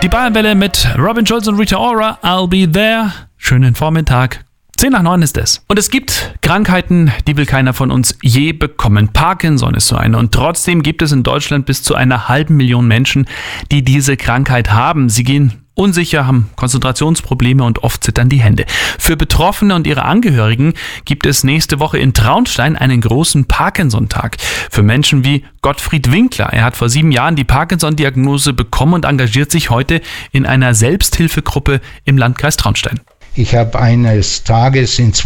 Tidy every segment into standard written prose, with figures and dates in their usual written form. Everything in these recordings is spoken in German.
Die Bayernwelle mit Robin Schulz und Rita Ora, I'll be there. Schönen Vormittag. 8:50 ist es. Und es gibt Krankheiten, die will keiner von uns je bekommen. Parkinson ist so eine. Und trotzdem gibt es in Deutschland bis zu 500.000 Menschen, die diese Krankheit haben. Sie gehen unsicher, haben Konzentrationsprobleme und oft zittern die Hände. Für Betroffene und ihre Angehörigen gibt es nächste Woche in Traunstein einen großen Parkinson-Tag. Für Menschen wie Gottfried Winkler. Er hat vor 7 Jahren die Parkinson-Diagnose bekommen und engagiert sich heute in einer Selbsthilfegruppe im Landkreis Traunstein. Ich habe eines Tages in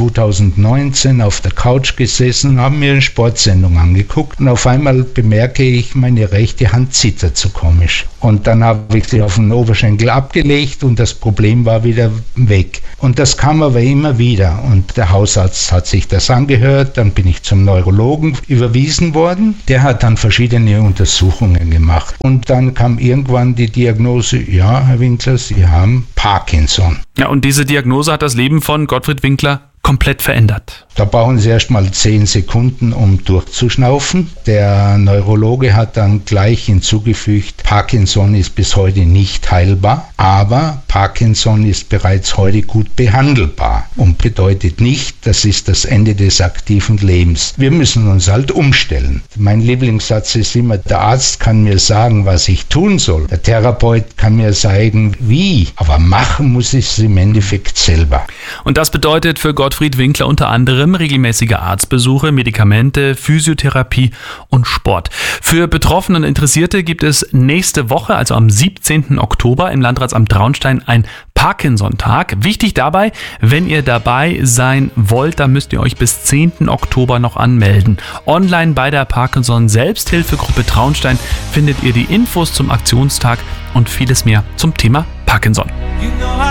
2019 auf der Couch gesessen, habe mir eine Sportsendung angeguckt und auf einmal bemerke ich, meine rechte Hand zittert so komisch. Und dann habe ich sie auf den Oberschenkel abgelegt und das Problem war wieder weg. Und das kam aber immer wieder und der Hausarzt hat sich das angehört, dann bin ich zum Neurologen überwiesen worden. Der hat dann verschiedene Untersuchungen gemacht und dann kam irgendwann die Diagnose, ja, Herr Winkler, Sie haben Parkinson. Ja, und diese Diagnose hat das Leben von Gottfried Winkler komplett verändert. Da brauchen Sie erst mal 10 Sekunden, um durchzuschnaufen. Der Neurologe hat dann gleich hinzugefügt, Parkinson ist bis heute nicht heilbar, aber Parkinson ist bereits heute gut behandelbar und bedeutet nicht, das ist das Ende des aktiven Lebens. Wir müssen uns halt umstellen. Mein Lieblingssatz ist immer, der Arzt kann mir sagen, was ich tun soll. Der Therapeut kann mir sagen, wie, aber machen muss ich es im Endeffekt selber. Und das bedeutet für Gottfried Winkler unter anderem regelmäßige Arztbesuche, Medikamente, Physiotherapie und Sport. Für Betroffene und Interessierte gibt es nächste Woche, also am 17. Oktober im Landratsamt Traunstein, ein Parkinson-Tag. Wichtig dabei, wenn ihr dabei sein wollt, dann müsst ihr euch bis 10. Oktober noch anmelden. Online bei der Parkinson-Selbsthilfegruppe Traunstein findet ihr die Infos zum Aktionstag und vieles mehr zum Thema Parkinson.